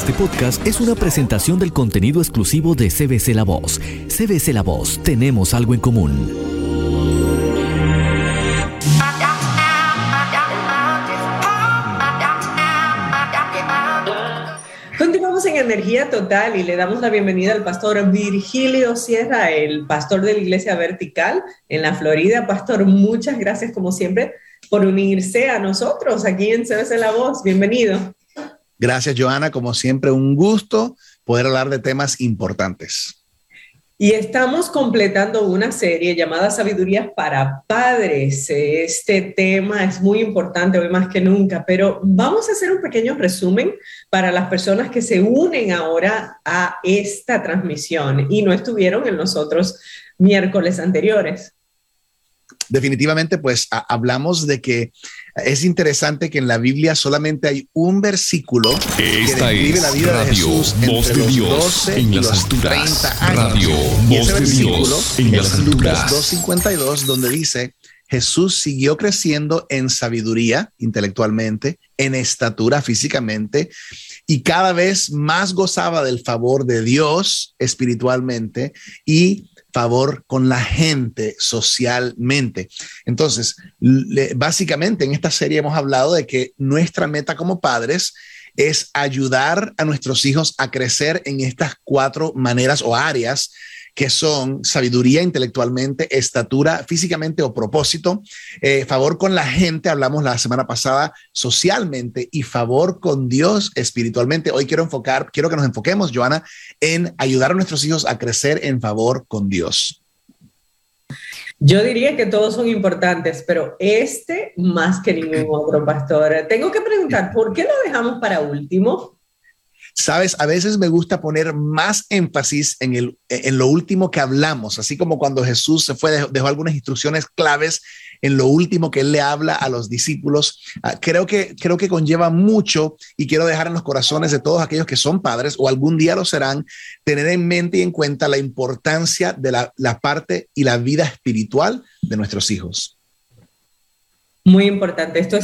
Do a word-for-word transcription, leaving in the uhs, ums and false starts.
Este podcast es una presentación del contenido exclusivo de C B C La Voz. C B C La Voz, tenemos algo en común. Continuamos en Energía Total y le damos la bienvenida al pastor Virgilio Sierra, el pastor de la Iglesia Vertical en la Florida. Pastor, muchas gracias como siempre por unirse a nosotros aquí en C B C La Voz. Bienvenido. Gracias, Joana. Como siempre, un gusto poder hablar de temas importantes. Y estamos completando una serie llamada Sabiduría para Padres. Este tema es muy importante hoy más que nunca, pero vamos a hacer un pequeño resumen para las personas que se unen ahora a esta transmisión y no estuvieron en los otros miércoles anteriores. Definitivamente, pues a, hablamos de que es interesante que en la Biblia solamente hay un versículo Esta que describe es la vida Radio, de Jesús Voz entre de los Dios doce en y las los alturas. treinta años. Radio, Y ese Voz de versículo Dios en las es Lucas alturas. dos cincuenta y dos, donde dice: Jesús siguió creciendo en sabiduría intelectualmente, en estatura físicamente, y cada vez más gozaba del favor de Dios espiritualmente y favor con la gente socialmente. Entonces, le, básicamente en esta serie hemos hablado de que nuestra meta como padres es ayudar a nuestros hijos a crecer en estas cuatro maneras o áreas que son sabiduría intelectualmente, estatura físicamente o propósito, eh, favor con la gente, hablamos la semana pasada, socialmente, y favor con Dios espiritualmente. Hoy quiero enfocar, quiero que nos enfoquemos, Joana, en ayudar a nuestros hijos a crecer en favor con Dios. Yo diría que todos son importantes, pero este más que ningún otro, pastor. Tengo que preguntar, ¿por qué lo dejamos para último? Sabes, a veces me gusta poner más énfasis en, el, en lo último que hablamos, así como cuando Jesús se fue, dejó, dejó algunas instrucciones claves en lo último que él le habla a los discípulos. Uh, creo que, creo que conlleva mucho y quiero dejar en los corazones de todos aquellos que son padres o algún día lo serán, tener en mente y en cuenta la importancia de la, la parte y la vida espiritual de nuestros hijos. Muy importante. Esto es